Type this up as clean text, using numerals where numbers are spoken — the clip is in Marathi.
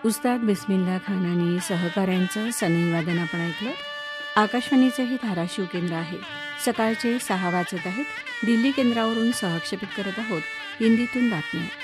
उस्ताद बिस्मिल्ला खान आणि सहकाऱ्यांचं सनई वादन आपण ऐकलं. आकाशवाणीचं हे धाराशिव केंद्र आहे. सकाळचे 6 वाजत आहेत. दिल्ली केंद्रावरून सहक्षेपित करत आहोत हिंदीतून बातम्या.